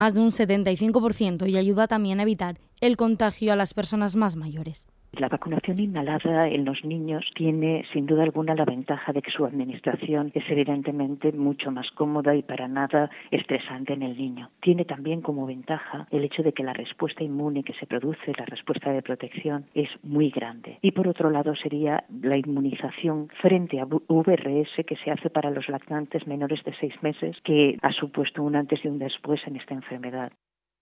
más de un 75% y ayuda también a evitar el contagio a las personas más mayores. La vacunación inhalada en los niños tiene sin duda alguna la ventaja de que su administración es evidentemente mucho más cómoda y para nada estresante en el niño. Tiene también como ventaja el hecho de que la respuesta inmune que se produce, la respuesta de protección, es muy grande. Y por otro lado sería la inmunización frente a VRS que se hace para los lactantes menores de 6 meses, que ha supuesto un antes y un después en esta enfermedad.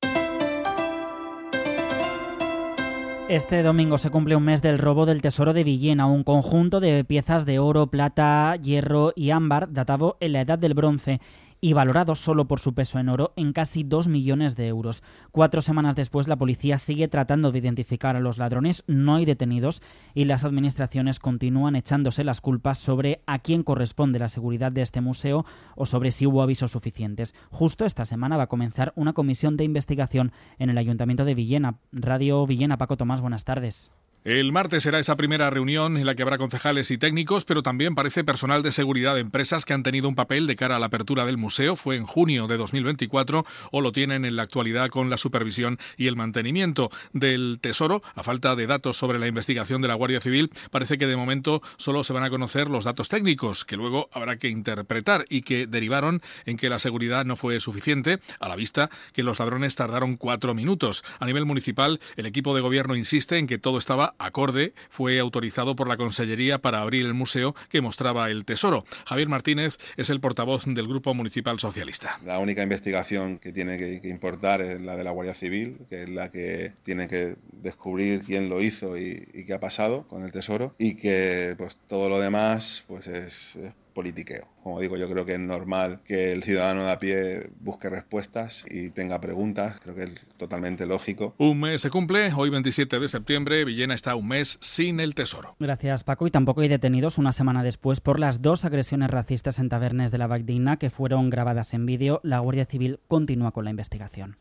Este domingo se cumple un mes del robo del Tesoro de Villena, un conjunto de piezas de oro, plata, hierro y ámbar datado en la Edad del Bronce y valorado solo por su peso en oro en casi 2 millones de euros. 4 semanas después, la policía sigue tratando de identificar a los ladrones, no hay detenidos y las administraciones continúan echándose las culpas sobre a quién corresponde la seguridad de este museo o sobre si hubo avisos suficientes. Justo esta semana va a comenzar una comisión de investigación en el Ayuntamiento de Villena. Radio Villena, Paco Tomás, buenas tardes. El martes será esa primera reunión en la que habrá concejales y técnicos, pero también parece personal de seguridad de empresas que han tenido un papel de cara a la apertura del museo. Fue en junio de 2024 o lo tienen en la actualidad con la supervisión y el mantenimiento del Tesoro. A falta de datos sobre la investigación de la Guardia Civil, parece que de momento solo se van a conocer los datos técnicos, que luego habrá que interpretar y que derivaron en que la seguridad no fue suficiente, a la vista que los ladrones tardaron 4 minutos. A nivel municipal, el equipo de gobierno insiste en que todo estaba acorde, fue autorizado por la Consellería para abrir el museo que mostraba el Tesoro. Javier Martínez es el portavoz del Grupo Municipal Socialista. La única investigación que tiene que importar es la de la Guardia Civil, que es la que tiene que descubrir quién lo hizo y qué ha pasado con el Tesoro, y que pues todo lo demás pues es politiqueo. Como digo, yo creo que es normal que el ciudadano de a pie busque respuestas y tenga preguntas, creo que es totalmente lógico. Un mes se cumple, hoy 27 de septiembre, Villena está un mes sin el Tesoro. Gracias, Paco. Y tampoco hay detenidos una semana después por las 2 agresiones racistas en tabernes de la Valldigna que fueron grabadas en vídeo. La Guardia Civil continúa con la investigación.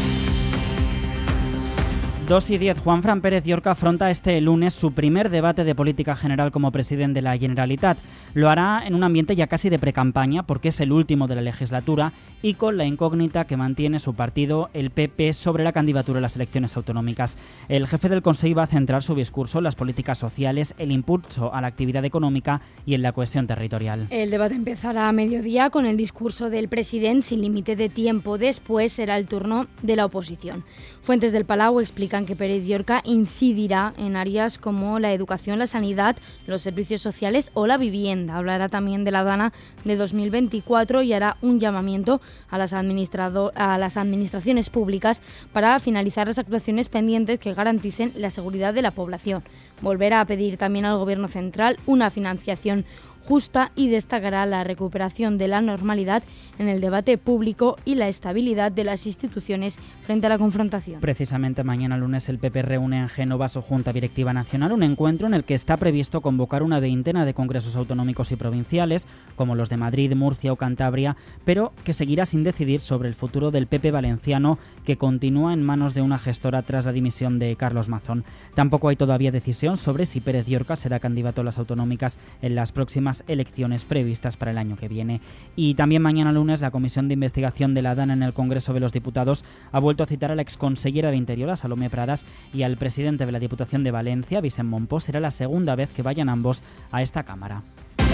2:10. Juanfran Pérez Llorca afronta este lunes su primer debate de política general como presidente de la Generalitat. Lo hará en un ambiente ya casi de precampaña porque es el último de la legislatura y con la incógnita que mantiene su partido, el PP, sobre la candidatura a las elecciones autonómicas. El jefe del Consell va a centrar su discurso en las políticas sociales, el impulso a la actividad económica y en la cohesión territorial. El debate empezará a mediodía con el discurso del presidente sin límite de tiempo. Después será el turno de la oposición. Fuentes del Palau explican que Pérez Llorca incidirá en áreas como la educación, la sanidad, los servicios sociales o la vivienda. Hablará también de la Dana de 2024 y hará un llamamiento a las administraciones públicas para finalizar las actuaciones pendientes que garanticen la seguridad de la población. Volverá a pedir también al Gobierno central una financiación justa y destacará la recuperación de la normalidad en el debate público y la estabilidad de las instituciones frente a la confrontación. Precisamente mañana lunes el PP reúne en Génova su Junta Directiva Nacional, un encuentro en el que está previsto convocar una veintena de congresos autonómicos y provinciales, como los de Madrid, Murcia o Cantabria, pero que seguirá sin decidir sobre el futuro del PP valenciano, que continúa en manos de una gestora tras la dimisión de Carlos Mazón. Tampoco hay todavía decisión sobre si Pérez Llorca será candidato a las autonómicas en las próximas elecciones previstas para el año que viene. Y también mañana lunes la Comisión de Investigación de la DANA en el Congreso de los Diputados ha vuelto a citar a la exconsellera de Interior, a Salomé Pradas, y al presidente de la Diputación de Valencia, Vicent Mompó. Será la segunda vez que vayan ambos a esta Cámara.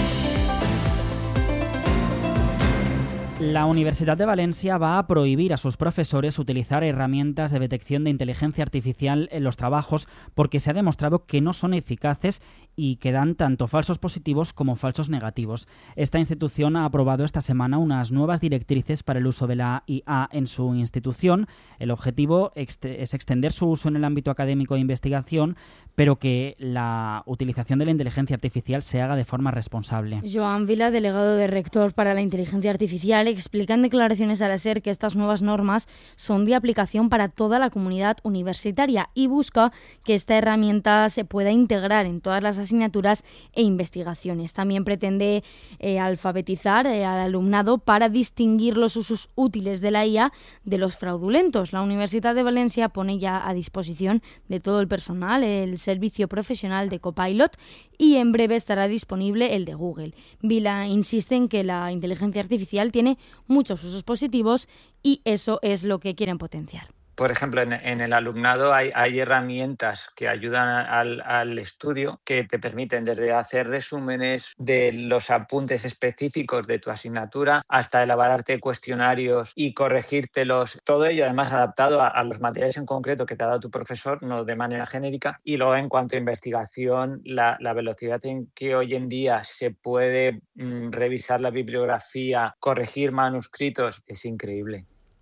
La Universidad de Valencia va a prohibir a sus profesores utilizar herramientas de detección de inteligencia artificial en los trabajos porque se ha demostrado que no son eficaces y que dan tanto falsos positivos como falsos negativos. Esta institución ha aprobado esta semana unas nuevas directrices para el uso de la IA en su institución. El objetivo es extender su uso en el ámbito académico e investigación, pero que la utilización de la inteligencia artificial se haga de forma responsable. Joan Vila, delegado de rector para la inteligencia artificial, explica en declaraciones a la SER que estas nuevas normas son de aplicación para toda la comunidad universitaria y busca que esta herramienta se pueda integrar en todas las asignaturas e investigaciones. También pretende alfabetizar al alumnado para distinguir los usos útiles de la IA de los fraudulentos. La Universidad de Valencia pone ya a disposición de todo el personal el servicio profesional de Copilot y en breve estará disponible el de Google. Vila insiste en que la inteligencia artificial tiene tiene muchos usos positivos y eso es lo que quieren potenciar. Por ejemplo, en el alumnado hay herramientas que ayudan al estudio, que te permiten desde hacer resúmenes de los apuntes específicos de tu asignatura hasta elaborarte cuestionarios y corregírtelos. Todo ello además adaptado a los materiales en concreto que te ha dado tu profesor, no de manera genérica. Y luego en cuanto a investigación, la velocidad en que hoy en día se puede revisar la bibliografía, corregir manuscritos, es increíble.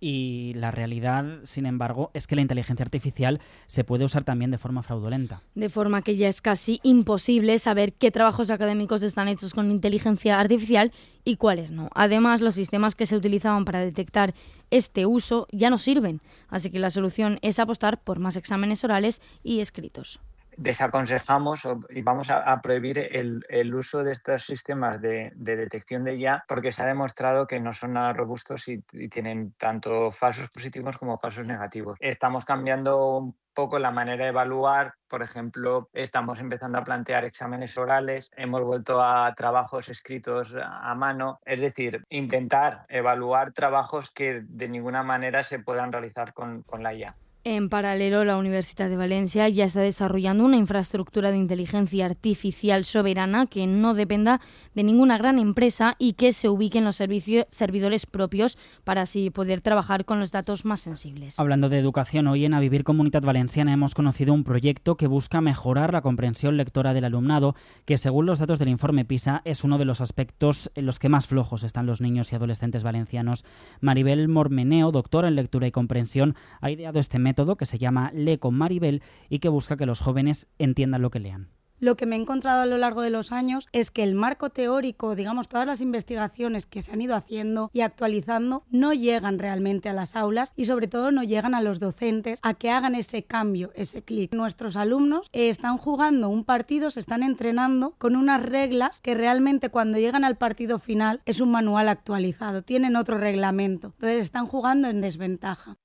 Y la realidad, sin embargo, es que la inteligencia artificial se puede usar también de forma fraudulenta. De forma que ya es casi imposible saber qué trabajos académicos están hechos con inteligencia artificial y cuáles no. Además, los sistemas que se utilizaban para detectar este uso ya no sirven, así que la solución es apostar por más exámenes orales y escritos. Desaconsejamos y vamos a prohibir el uso de estos sistemas de detección de IA porque se ha demostrado que no son nada robustos y tienen tanto falsos positivos como falsos negativos. Estamos cambiando un poco la manera de evaluar. Por ejemplo, estamos empezando a plantear exámenes orales, hemos vuelto a trabajos escritos a mano, es decir, intentar evaluar trabajos que de ninguna manera se puedan realizar con la IA. En paralelo, la Universidad de Valencia ya está desarrollando una infraestructura de inteligencia artificial soberana que no dependa de ninguna gran empresa y que se ubique en los servidores propios para así poder trabajar con los datos más sensibles. Hablando de educación, hoy en A Vivir Comunitat Valenciana hemos conocido un proyecto que busca mejorar la comprensión lectora del alumnado, que según los datos del informe PISA es uno de los aspectos en los que más flojos están los niños y adolescentes valencianos. Maribel Mormeneo, doctora en lectura y comprensión, ha ideado este método que se llama Lee con Maribel y que busca que los jóvenes entiendan lo que lean. Lo que me he encontrado a lo largo de los años es que el marco teórico, digamos, todas las investigaciones que se han ido haciendo y actualizando no llegan realmente a las aulas y sobre todo no llegan a los docentes a que hagan ese cambio, ese clic. Nuestros alumnos están jugando un partido, se están entrenando con unas reglas que realmente cuando llegan al partido final es un manual actualizado, tienen otro reglamento, entonces están jugando en desventaja.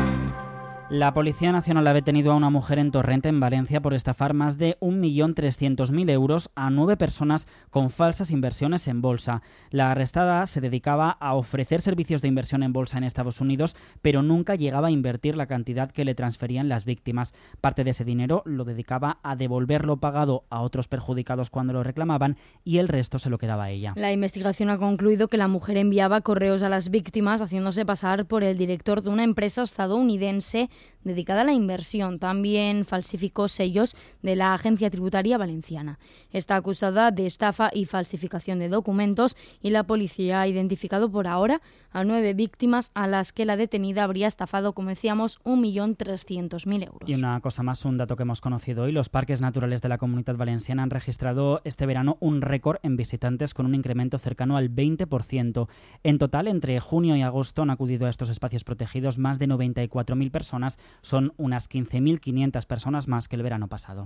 La Policía Nacional ha detenido a una mujer en Torrent, en Valencia, por estafar más de 1.300.000 euros a 9 personas con falsas inversiones en bolsa. La arrestada se dedicaba a ofrecer servicios de inversión en bolsa en Estados Unidos, pero nunca llegaba a invertir la cantidad que le transferían las víctimas. Parte de ese dinero lo dedicaba a devolver lo pagado a otros perjudicados cuando lo reclamaban y el resto se lo quedaba a ella. La investigación ha concluido que la mujer enviaba correos a las víctimas haciéndose pasar por el director de una empresa estadounidense dedicada a la inversión. También falsificó sellos de la Agencia Tributaria Valenciana. Está acusada de estafa y falsificación de documentos y la policía ha identificado por ahora a 9 víctimas a las que la detenida habría estafado, como decíamos, 1.300.000 euros. Y una cosa más, un dato que hemos conocido hoy: los parques naturales de la Comunitat Valenciana han registrado este verano un récord en visitantes con un incremento cercano al 20%. En total, entre junio y agosto han acudido a estos espacios protegidos más de 94.000 personas. Son unas 15.500 personas más que el verano pasado.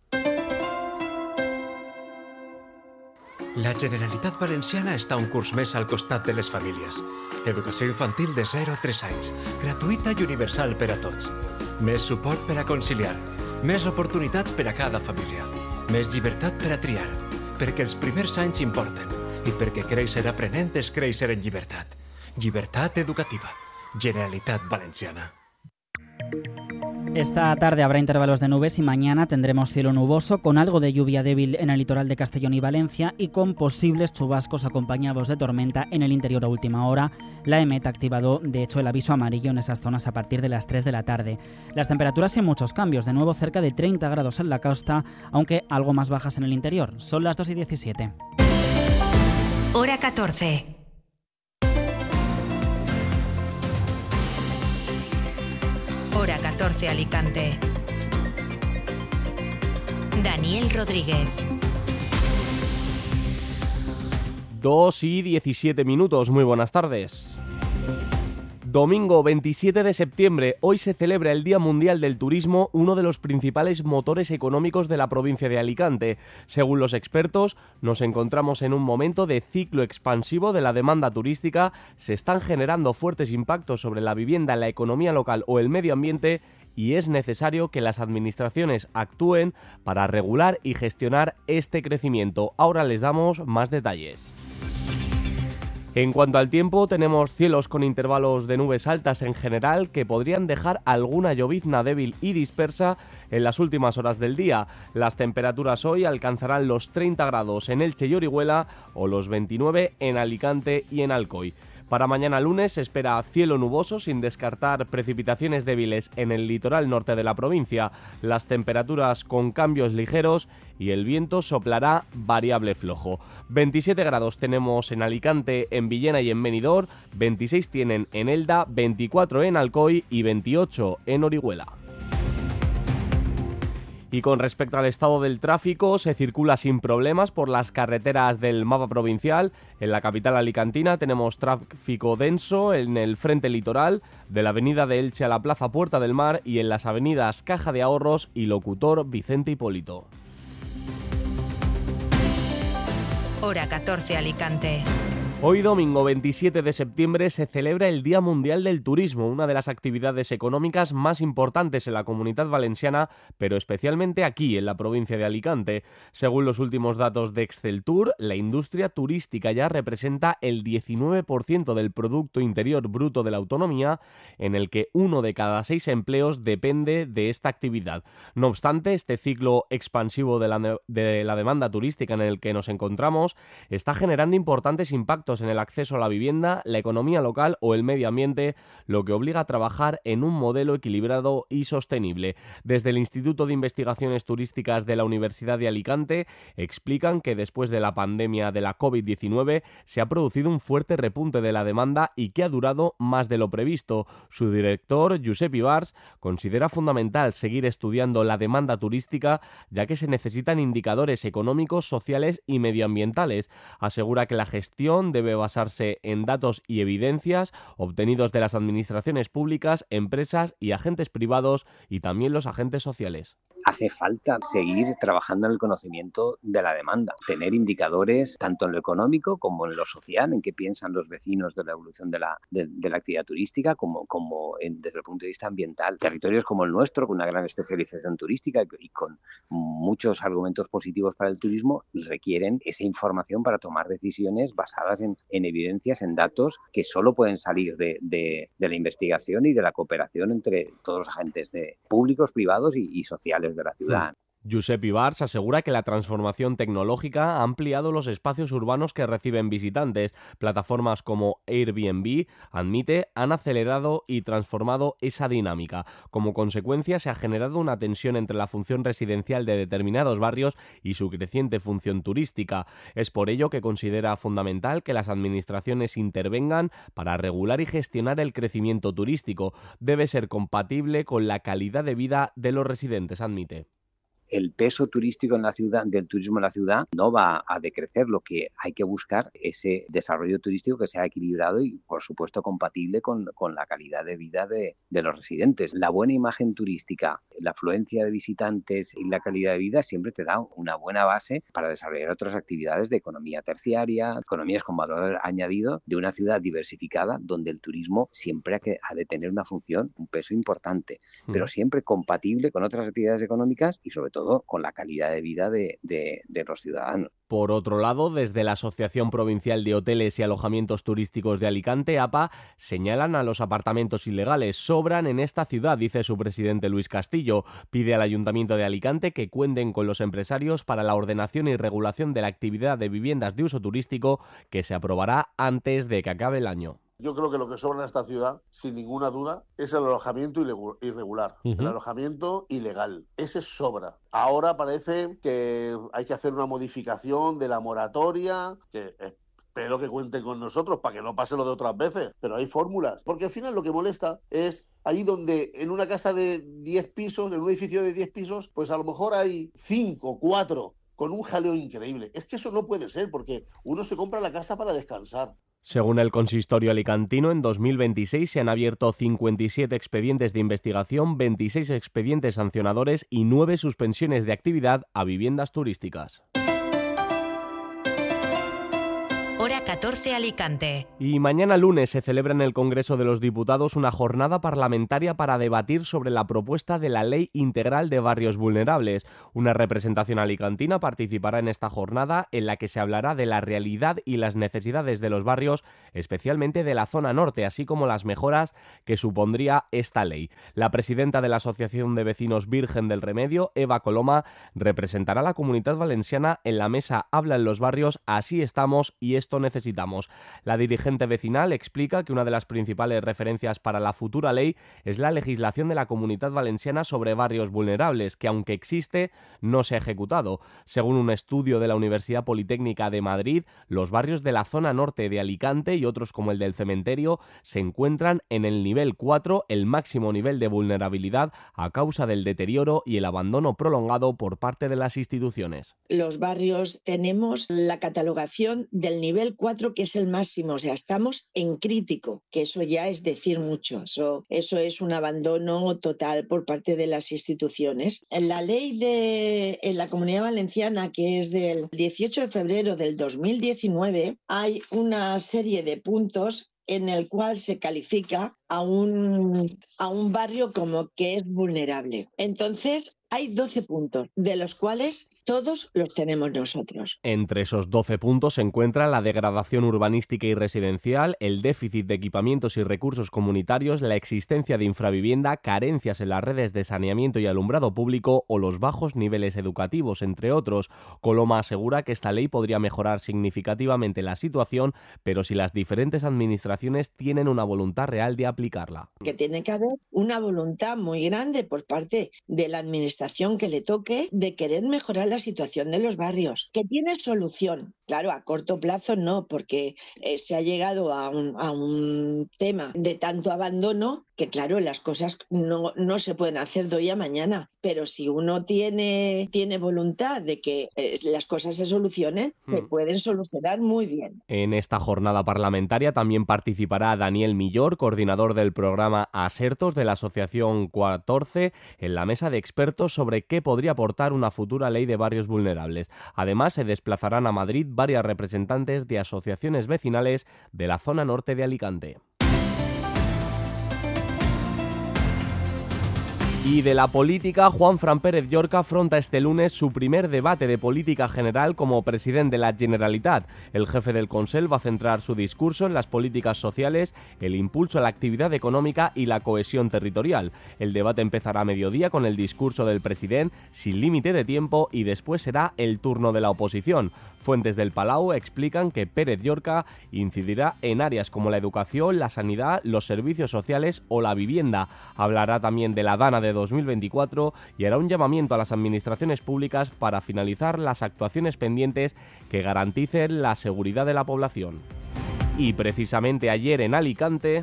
La Generalitat Valenciana està un curs més al costat de les famílies. Educació infantil de 0 a 3 anys, gratuïta i universal per a tots. Més suport per a conciliar, més oportunitats per a cada família, més llibertat per a triar, perquè els primers anys importen i perquè créixer aprenent és créixer en llibertat. Llibertat educativa. Generalitat Valenciana. Esta tarde habrá intervalos de nubes y mañana tendremos cielo nuboso con algo de lluvia débil en el litoral de Castellón y Valencia y con posibles chubascos acompañados de tormenta en el interior a última hora. La EMET ha activado, de hecho, el aviso amarillo en esas zonas a partir de las 3 de la tarde. Las temperaturas sin muchos cambios, de nuevo cerca de 30 grados en la costa, aunque algo más bajas en el interior. Son las 2:17. Hora 14. Hora 14 Alicante. Daniel Rodríguez. 2:17. Muy buenas tardes. Domingo 27 de septiembre, hoy se celebra el Día Mundial del Turismo, uno de los principales motores económicos de la provincia de Alicante. Según los expertos, nos encontramos en un momento de ciclo expansivo de la demanda turística, se están generando fuertes impactos sobre la vivienda, la economía local o el medio ambiente y es necesario que las administraciones actúen para regular y gestionar este crecimiento. Ahora les damos más detalles. En cuanto al tiempo, tenemos cielos con intervalos de nubes altas en general que podrían dejar alguna llovizna débil y dispersa en las últimas horas del día. Las temperaturas hoy alcanzarán los 30 grados en Elche y Orihuela o los 29 en Alicante y en Alcoy. Para mañana lunes se espera cielo nuboso sin descartar precipitaciones débiles en el litoral norte de la provincia, las temperaturas con cambios ligeros y el viento soplará variable flojo. 27 grados tenemos en Alicante, en Villena y en Benidorm, 26 tienen en Elda, 24 en Alcoy y 28 en Orihuela. Y con respecto al estado del tráfico, se circula sin problemas por las carreteras del mapa provincial. En la capital alicantina tenemos tráfico denso en el frente litoral, de la avenida de Elche a la plaza Puerta del Mar y en las avenidas Caja de Ahorros y Locutor Vicente Hipólito. Hora 14 Alicante. Hoy domingo 27 de septiembre se celebra el Día Mundial del Turismo, una de las actividades económicas más importantes en la Comunidad Valenciana, pero especialmente aquí, en la provincia de Alicante. Según los últimos datos de Exceltur, la industria turística ya representa el 19% del Producto Interior Bruto de la autonomía, en el que 1 de cada 6 empleos depende de esta actividad. No obstante, este ciclo expansivo de la demanda turística en el que nos encontramos está generando importantes impactos en el acceso a la vivienda, la economía local o el medio ambiente, lo que obliga a trabajar en un modelo equilibrado y sostenible. Desde el Instituto de Investigaciones Turísticas de la Universidad de Alicante explican que después de la pandemia de la COVID-19 se ha producido un fuerte repunte de la demanda y que ha durado más de lo previsto. Su director, Josep Ibars, considera fundamental seguir estudiando la demanda turística, ya que se necesitan indicadores económicos, sociales y medioambientales. Asegura que la gestión debe basarse en datos y evidencias obtenidos de las administraciones públicas, empresas y agentes privados y también los agentes sociales. Hace falta seguir trabajando en el conocimiento de la demanda, tener indicadores tanto en lo económico como en lo social, en qué piensan los vecinos de la evolución de la actividad turística, como desde el punto de vista ambiental. Territorios como el nuestro, con una gran especialización turística y con muchos argumentos positivos para el turismo, requieren esa información para tomar decisiones basadas en evidencias, en datos que solo pueden salir de la investigación y de la cooperación entre todos los agentes públicos, privados y sociales de la ciudad. Josep Ibars asegura que la transformación tecnológica ha ampliado los espacios urbanos que reciben visitantes. Plataformas como Airbnb, Admite, han acelerado y transformado esa dinámica. Como consecuencia, se ha generado una tensión entre la función residencial de determinados barrios y su creciente función turística. Es por ello que considera fundamental que las administraciones intervengan para regular y gestionar el crecimiento turístico. Debe ser compatible con la calidad de vida de los residentes, admite. El peso turístico en la ciudad, del turismo en la ciudad, no va a decrecer. Lo que hay que buscar es ese desarrollo turístico que sea equilibrado y, por supuesto, compatible con la calidad de vida de los residentes. La buena imagen turística, la afluencia de visitantes y la calidad de vida siempre te da una buena base para desarrollar otras actividades de economía terciaria, economías con valor añadido de una ciudad diversificada donde el turismo siempre ha de tener una función, un peso importante, pero siempre compatible con otras actividades económicas y sobre todo con la calidad de vida de los ciudadanos. Por otro lado, desde la Asociación Provincial de Hoteles y Alojamientos Turísticos de Alicante, APA, señalan a los apartamentos ilegales. Sobran en esta ciudad, dice su presidente Luis Castillo. Pide al Ayuntamiento de Alicante que cuenten con los empresarios para la ordenación y regulación de la actividad de viviendas de uso turístico que se aprobará antes de que acabe el año. Yo creo que lo que sobra en esta ciudad, sin ninguna duda, es el alojamiento irregular, el alojamiento ilegal. Ese sobra. Ahora parece que hay que hacer una modificación de la moratoria, que espero que cuenten con nosotros para que no pase lo de otras veces, pero hay fórmulas. Porque al final lo que molesta es ahí donde en una casa de 10 pisos, en un edificio de 10 pisos, pues a lo mejor hay 5, 4, con un jaleo increíble. Es que eso no puede ser, porque uno se compra la casa para descansar. Según el consistorio alicantino, en 2026 se han abierto 57 expedientes de investigación, 26 expedientes sancionadores y 9 suspensiones de actividad a viviendas turísticas. Hora 14 Alicante. Y mañana lunes se celebra en el Congreso de los Diputados una jornada parlamentaria para debatir sobre la propuesta de la Ley Integral de Barrios Vulnerables. Una representación alicantina participará en esta jornada en la que se hablará de la realidad y las necesidades de los barrios, especialmente de la zona norte, así como las mejoras que supondría esta ley. La presidenta de la Asociación de Vecinos Virgen del Remedio, Eva Coloma, representará a la Comunidad Valenciana en la mesa Habla en los barrios, así estamos y esto necesitamos. La dirigente vecinal explica que una de las principales referencias para la futura ley es la legislación de la Comunidad Valenciana sobre barrios vulnerables, que aunque existe, no se ha ejecutado. Según un estudio de la Universidad Politécnica de Madrid, los barrios de la zona norte de Alicante y otros como el del Cementerio se encuentran en el nivel 4, el máximo nivel de vulnerabilidad a causa del deterioro y el abandono prolongado por parte de las instituciones. Los barrios tenemos la catalogación del nivel 4, que es el máximo, o sea, estamos en crítico, que eso ya es decir mucho, eso es un abandono total por parte de las instituciones. En la ley en la Comunidad Valenciana, que es del 18 de febrero del 2019, hay una serie de puntos en el cual se califica a un barrio como que es vulnerable. Entonces, hay 12 puntos, de los cuales todos los tenemos nosotros. Entre esos 12 puntos se encuentra la degradación urbanística y residencial, el déficit de equipamientos y recursos comunitarios, la existencia de infravivienda, carencias en las redes de saneamiento y alumbrado público o los bajos niveles educativos, entre otros. Coloma asegura que esta ley podría mejorar significativamente la situación, pero si las diferentes administraciones tienen una voluntad real de aplicarla. Que tiene que haber una voluntad muy grande por parte de la administración que le toque de querer mejorar la situación de los barrios, que tiene solución. Claro, a corto plazo no, porque se ha llegado a un tema de tanto abandono que, claro, las cosas no se pueden hacer de hoy a mañana. Pero si uno tiene voluntad de que las cosas se solucionen, se pueden solucionar muy bien. En esta jornada parlamentaria también participará Daniel Millor, coordinador del programa Asertos de la Asociación 14, en la mesa de expertos sobre qué podría aportar una futura ley de barrios vulnerables. Además, se desplazarán a Madrid varias representantes de asociaciones vecinales de la zona norte de Alicante. Y de la política, Juanfran Pérez Llorca afronta este lunes su primer debate de política general como presidente de la Generalitat. El jefe del Consell va a centrar su discurso en las políticas sociales, el impulso a la actividad económica y la cohesión territorial. El debate empezará a mediodía con el discurso del presidente, sin límite de tiempo, y después será el turno de la oposición. Fuentes del Palau explican que Pérez Llorca incidirá en áreas como la educación, la sanidad, los servicios sociales o la vivienda. Hablará también de la Dana de 2024 y hará un llamamiento a las administraciones públicas para finalizar las actuaciones pendientes que garanticen la seguridad de la población. Y precisamente ayer en Alicante...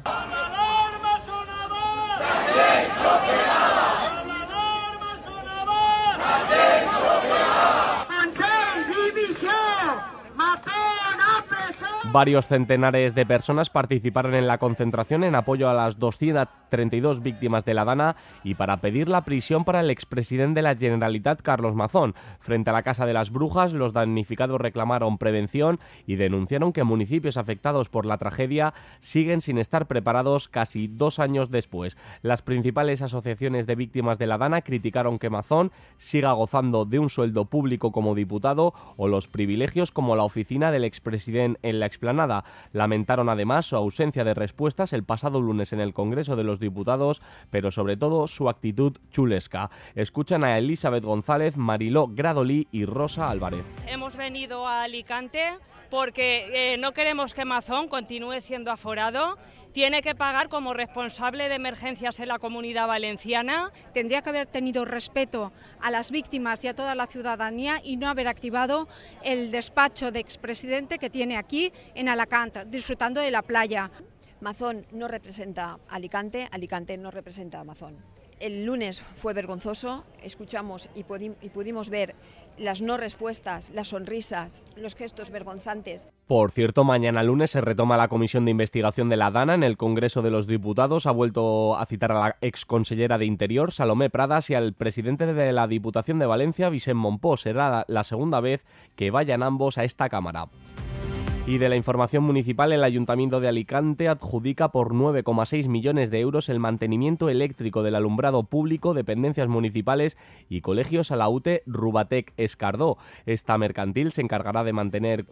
Varios centenares de personas participaron en la concentración en apoyo a las 232 víctimas de la Dana y para pedir la prisión para el expresidente de la Generalitat, Carlos Mazón. Frente a la Casa de las Brujas, los damnificados reclamaron prevención y denunciaron que municipios afectados por la tragedia siguen sin estar preparados casi 2 años después. Las principales asociaciones de víctimas de la Dana criticaron que Mazón siga gozando de un sueldo público como diputado o los privilegios como la oficina del expresidente en la explanada. Lamentaron además su ausencia de respuestas el pasado lunes en el Congreso de los Diputados, pero sobre todo su actitud chulesca. Escuchan a Elizabeth González, Mariló Gradolí y Rosa Álvarez. Hemos venido a Alicante porque no queremos que Mazón continúe siendo aforado. Tiene que pagar como responsable de emergencias en la Comunidad Valenciana. Tendría que haber tenido respeto a las víctimas y a toda la ciudadanía y no haber activado el despacho de expresidente que tiene aquí en Alacant, disfrutando de la playa. Mazón no representa Alicante, Alicante no representa a Mazón. El lunes fue vergonzoso, escuchamos y pudimos ver las no respuestas, las sonrisas, los gestos vergonzantes. Por cierto, mañana lunes se retoma la comisión de investigación de la Dana en el Congreso de los Diputados. Ha vuelto a citar a la exconsellera de Interior, Salomé Pradas, y al presidente de la Diputación de Valencia, Vicent Mompó. Será la segunda vez que vayan ambos a esta Cámara. Y de la información municipal, el Ayuntamiento de Alicante adjudica por 9,6 millones de euros el mantenimiento eléctrico del alumbrado público, dependencias municipales y colegios a la UTE Rubatec Escardó. Esta mercantil se encargará de mantener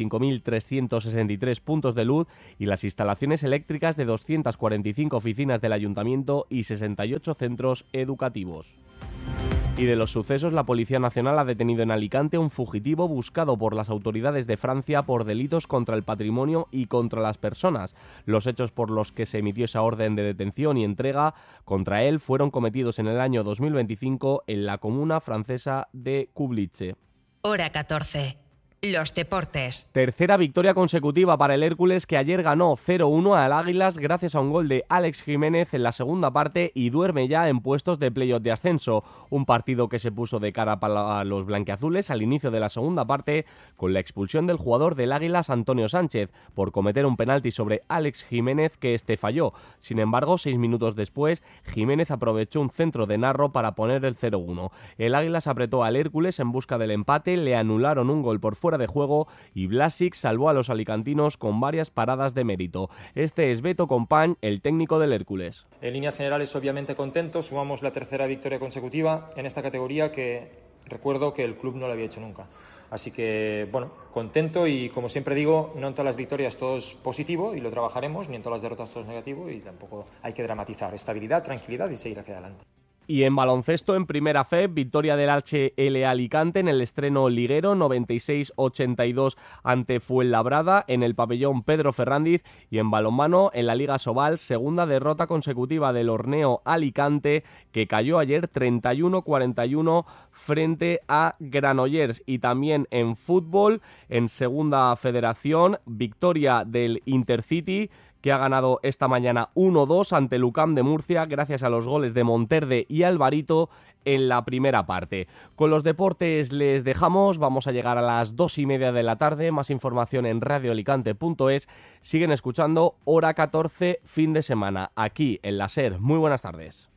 45.363 puntos de luz y las instalaciones eléctricas de 245 oficinas del Ayuntamiento y 68 centros educativos. Y de los sucesos, la Policía Nacional ha detenido en Alicante a un fugitivo buscado por las autoridades de Francia por delitos contra el patrimonio y contra las personas. Los hechos por los que se emitió esa orden de detención y entrega contra él fueron cometidos en el año 2025 en la comuna francesa de Kublice. Hora 14. Los deportes. Tercera victoria consecutiva para el Hércules, que ayer ganó 0-1 al Águilas gracias a un gol de Alex Jiménez en la segunda parte y duerme ya en puestos de playoff de ascenso. Un partido que se puso de cara para los blanquiazules al inicio de la segunda parte con la expulsión del jugador del Águilas, Antonio Sánchez, por cometer un penalti sobre Alex Jiménez que falló. Sin embargo, 6 minutos después, Jiménez aprovechó un centro de Narro para poner el 0-1. El Águilas apretó al Hércules en busca del empate, le anularon un gol por fuera de juego y Blasic salvó a los alicantinos con varias paradas de mérito. Este es Beto Compañ, el técnico del Hércules. En líneas generales, obviamente contento, sumamos la tercera victoria consecutiva en esta categoría que recuerdo que el club no lo había hecho nunca. Así que, bueno, contento y, como siempre digo, no en todas las victorias todo es positivo y lo trabajaremos, ni en todas las derrotas todo es negativo y tampoco hay que dramatizar. Estabilidad, tranquilidad y seguir hacia adelante. Y en baloncesto, en primera FEB, victoria del HL Alicante en el estreno liguero, 96-82 ante Fuenlabrada en el pabellón Pedro Ferrandiz. Y en balonmano, en la Liga Sobal, segunda derrota consecutiva del Horneo Alicante, que cayó ayer 31-41 frente a Granollers. Y también en fútbol, en segunda federación, victoria del Intercity, que ha ganado esta mañana 1-2 ante el UCAM de Murcia gracias a los goles de Monterde y Alvarito en la primera parte. Con los deportes les dejamos, vamos a llegar a las 2:30 de la tarde, más información en radioalicante.es. Siguen escuchando Hora 14, fin de semana, aquí en la SER. Muy buenas tardes.